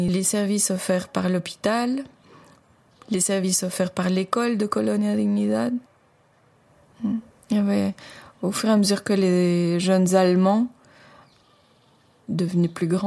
les services offerts par l'hôpital, les services offerts par l'école de Colonia Dignidad. Il y avait, au fur et à mesure que les jeunes Allemands devenaient plus grands,